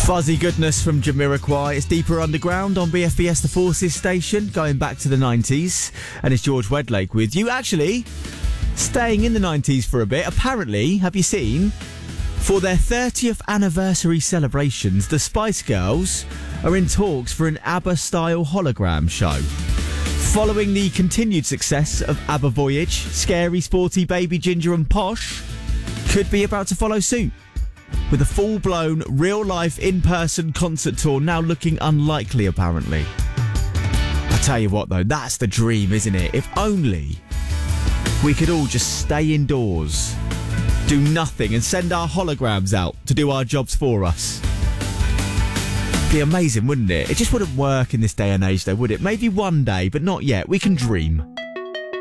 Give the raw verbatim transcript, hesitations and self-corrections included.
Fuzzy goodness from Jamiroquai. It's Deeper Underground on B F B S The Forces station, going back to the nineties. And it's George Wedlake with you. Actually, staying in the nineties for a bit. Apparently, have you seen, for their thirtieth anniversary celebrations, the Spice Girls are in talks for an ABBA-style hologram show. Following the continued success of ABBA Voyage, Scary, Sporty, Baby, Ginger and Posh could be about to follow suit, with a full-blown, real-life, in-person concert tour now looking unlikely, apparently. I tell you what, though, that's the dream, isn't it? If only we could all just stay indoors, do nothing, and send our holograms out to do our jobs for us. Be amazing, wouldn't it? It just wouldn't work in this day and age, though, would it? Maybe one day, but not yet. We can dream.